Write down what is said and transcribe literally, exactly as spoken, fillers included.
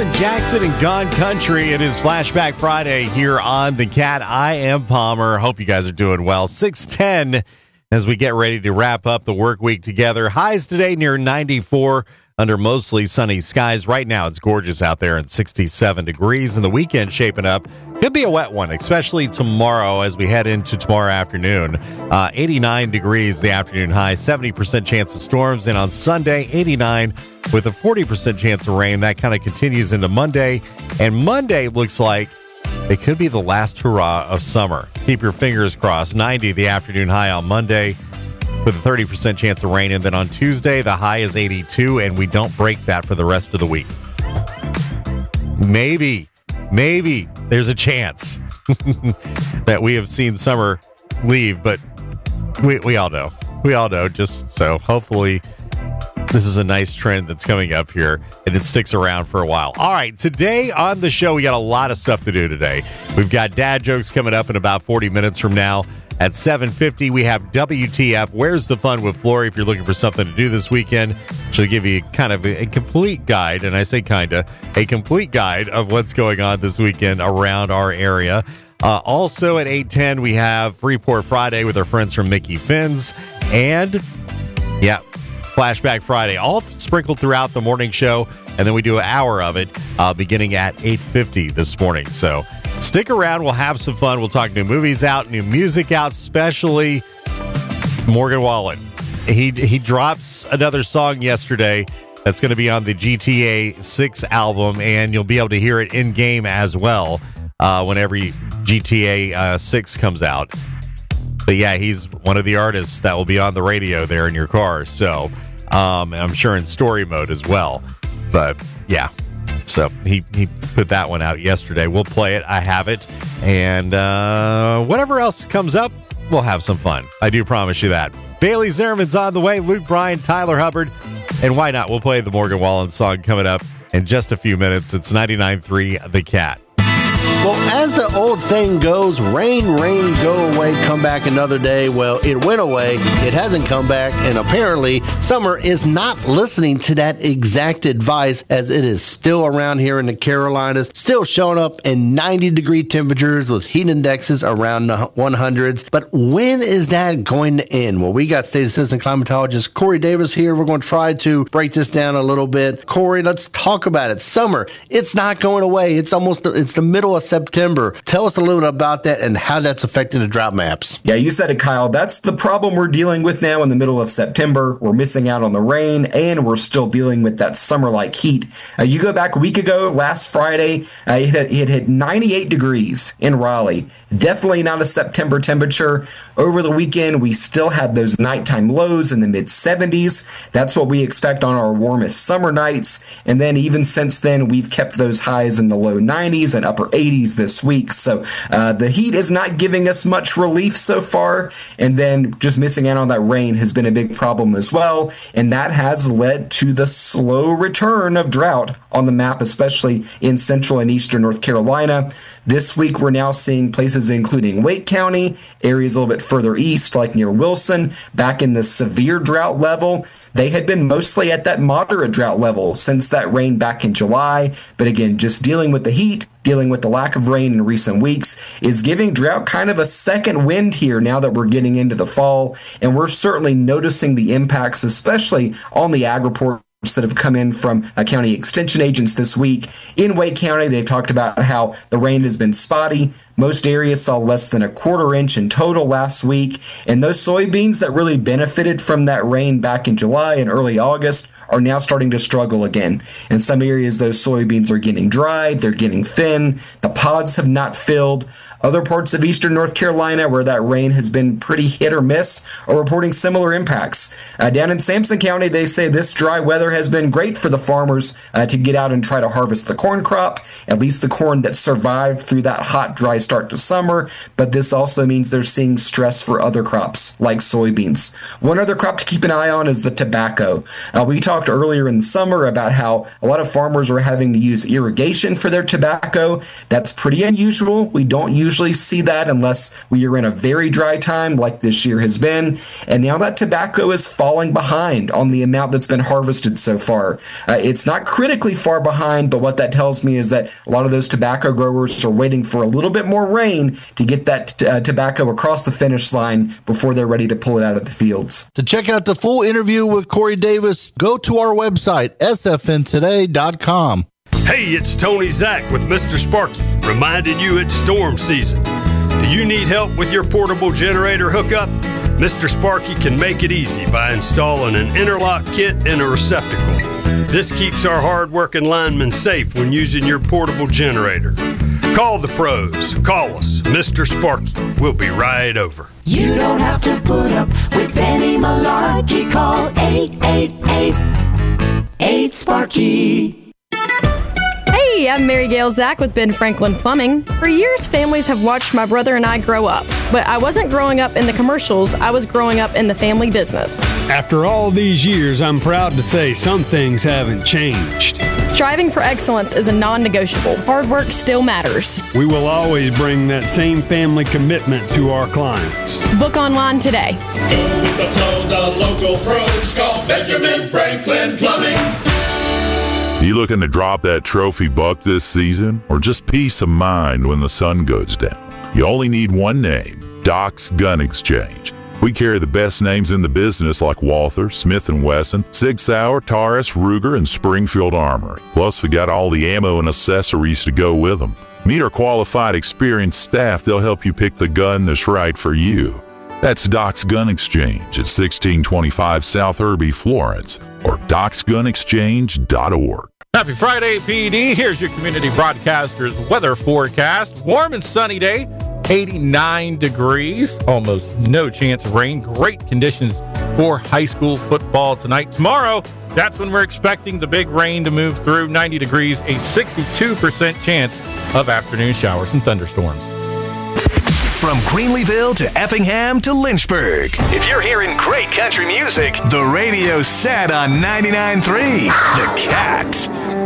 Alan Jackson and Gone Country. It is Flashback Friday here on The Cat. I am Palmer. Hope you guys are doing well. six ten as we get ready to wrap up the work week together. Highs today near ninety-four under mostly sunny skies. Right now it's gorgeous out there at sixty-seven degrees, and the weekend shaping up. Could be a wet one, especially tomorrow as we head into tomorrow afternoon. Uh, eighty-nine degrees the afternoon high, seventy percent chance of storms, and on Sunday, eighty-nine with a forty percent chance of rain. That kind of continues into Monday, and Monday looks like it could be the last hurrah of summer. Keep your fingers crossed. ninety the afternoon high on Monday with a thirty percent chance of rain, and then on Tuesday, the high is eighty-two, and we don't break that for the rest of the week. Maybe, maybe there's a chance that we have seen summer leave, but we, we all know. We all know, just so hopefully this is a nice trend that's coming up here, and it sticks around for a while. All right, today on the show, we got a lot of stuff to do today. We've got dad jokes coming up in about forty minutes from now. At seven fifty, we have W T F, Where's the Fun with Flory, if you're looking for something to do this weekend. She'll give you kind of a, a complete guide, and I say kind of, a complete guide of what's going on this weekend around our area. Uh, also at eight ten, we have Freeport Friday with our friends from Mickey Finn's. And, yeah, Flashback Friday, all sprinkled throughout the morning show, and then we do an hour of it uh, beginning at eight fifty this morning. So stick around. We'll have some fun. We'll talk new movies out, new music out, especially Morgan Wallen. He, he drops another song yesterday that's going to be on the G T A six album, and you'll be able to hear it in-game as well uh, whenever G T A uh, six comes out. But yeah, he's one of the artists that will be on the radio there in your car. So um, I'm sure in story mode as well. But yeah, so he, he put that one out yesterday. We'll play it. I have it. And uh, whatever else comes up, we'll have some fun. I do promise you that. Bailey Zimmerman's on the way. Luke Bryan, Tyler Hubbard. And why not? We'll play the Morgan Wallen song coming up in just a few minutes. It's ninety-nine point three The Cat. Well, as the old saying goes, rain, rain, go away, come back another day. Well, it went away. It hasn't come back. And apparently, summer is not listening to that exact advice, as it is still around here in the Carolinas, still showing up in ninety degree temperatures with heat indexes around the one hundreds. But when is that going to end? Well, we got state assistant climatologist Corey Davis here. We're going to try to break this down a little bit. Corey, let's talk about it. Summer, it's not going away. It's almost, it's the middle of September. Tell us a little bit about that and how that's affecting the drought maps. Yeah, you said it, Kyle. That's the problem we're dealing with now in the middle of September. We're missing out on the rain, and we're still dealing with that summer-like heat. Uh, you go back a week ago, last Friday, uh, it, had, it hit ninety-eight degrees in Raleigh. Definitely not a September temperature. Over the weekend, we still had those nighttime lows in the mid seventies. That's what we expect on our warmest summer nights. And then even since then, we've kept those highs in the low nineties and upper eighties this week. So uh, the heat is not giving us much relief so far. And then just missing out on that rain has been a big problem as well. And that has led to the slow return of drought on the map, especially in central and eastern North Carolina. This week, we're now seeing places including Wake County, areas a little bit further east, like near Wilson, back in the severe drought level. They had been mostly at that moderate drought level since that rain back in July. But again, just dealing with the heat, dealing with the lack of rain in recent weeks is giving drought kind of a second wind here now that we're getting into the fall. And we're certainly noticing the impacts, especially on the ag reports that have come in from uh, county extension agents this week. In Wake County, they've talked about how the rain has been spotty. Most areas saw less than a quarter inch in total last week. And those soybeans that really benefited from that rain back in July and early August are now starting to struggle again. In some areas, those soybeans are getting dry, they're getting thin, the pods have not filled. Other parts of eastern North Carolina, where that rain has been pretty hit or miss, are reporting similar impacts. Uh, down in Sampson County, they say this dry weather has been great for the farmers uh, to get out and try to harvest the corn crop, at least the corn that survived through that hot, dry start to summer. But this also means they're seeing stress for other crops, like soybeans. One other crop to keep an eye on is the tobacco. Uh, we talked earlier in the summer about how a lot of farmers are having to use irrigation for their tobacco. That's pretty unusual. We don't usually usually see that unless we are in a very dry time like this year has been. And now that tobacco is falling behind on the amount that's been harvested so far. Uh, it's not critically far behind, but what that tells me is that a lot of those tobacco growers are waiting for a little bit more rain to get that uh, tobacco across the finish line before they're ready to pull it out of the fields. To check out the full interview with Corey Davis, go to our website, s f n today dot com. Hey, it's Tony Zach with Mister Sparky, reminding you it's storm season. Do you need help with your portable generator hookup? Mister Sparky can make it easy by installing an interlock kit and a receptacle. This keeps our hard-working linemen safe when using your portable generator. Call the pros. Call us, Mister Sparky. We'll be right over. You don't have to put up with any malarkey. Call eight eight eight, eight Sparky. Hey, I'm Mary Gail Zach with Ben Franklin Plumbing. For years, families have watched my brother and I grow up. But I wasn't growing up in the commercials, I was growing up in the family business. After all these years, I'm proud to say some things haven't changed. Striving for excellence is a non-negotiable. Hard work still matters. We will always bring that same family commitment to our clients. Book online today. Go with the flow, the local pros. Call Benjamin Franklin Plumbing. You looking to drop that trophy buck this season, or just peace of mind when the sun goes down? You only need one name, Doc's Gun Exchange. We carry the best names in the business like Walther, Smith and Wesson, Sig Sauer, Taurus, Ruger, and Springfield Armory. Plus, we got all the ammo and accessories to go with them. Meet our qualified, experienced staff. They'll help you pick the gun that's right for you. That's Doc's Gun Exchange at sixteen twenty-five South Irby, Florence, or docs gun exchange dot org. Happy Friday, P D. Here's your community broadcaster's weather forecast. Warm and sunny day, eighty-nine degrees, almost no chance of rain. Great conditions for high school football tonight. Tomorrow, that's when we're expecting the big rain to move through. ninety degrees, a sixty-two percent chance of afternoon showers and thunderstorms. From Greenleeville to Effingham to Lynchburg. If you're hearing great country music, the radio's set on ninety-nine point three. The Cat.